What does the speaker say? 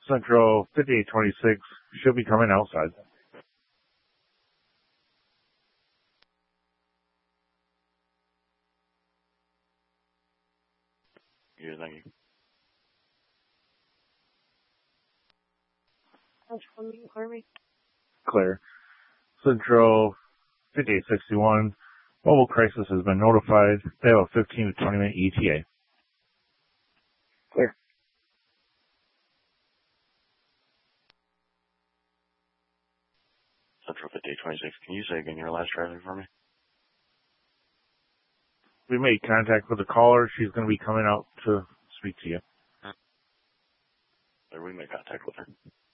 Central 5826 should be coming outside. Yeah, thank you. Clear me. Clear. Central 5861, mobile crisis has been notified. They have a 15 to 20 minute ETA. Clear. Central 5826, can you say again your last trailer for me? We made contact with the caller. She's going to be coming out to speak to you. Or we made contact with her.